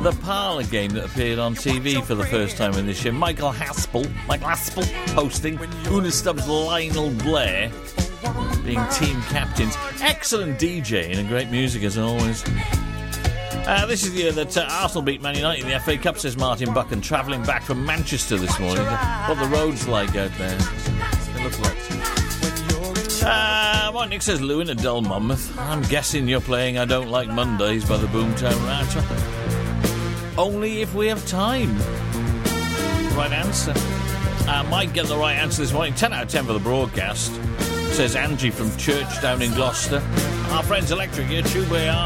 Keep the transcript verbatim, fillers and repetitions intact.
the parlour game that appeared on T V for the first time in this year. Michael Haspel, Michael Haspel hosting, Una Stubbs, Lionel Blair being team captains. Excellent DJing and great music as always. Uh, this is the year that uh, Arsenal beat Man United in the F A Cup, says Martin Buchan, travelling back from Manchester this morning. What the roads like out there. They look like. Uh, well, Nick says, Lewin a dull Monmouth. I'm guessing you're playing I Don't Like Mondays by the Boomtown Rats. Only if we have time. Right answer. I might get the right answer this morning. ten out of ten for the broadcast, says Angie from Church down in Gloucester. Our friends Electric here, Tube